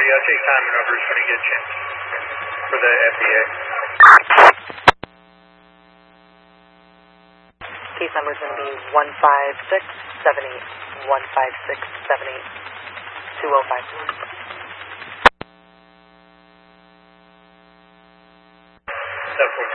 take time numbers when you get a chance for the FDA. Case number is going to be 15678, 15678, 205. 747.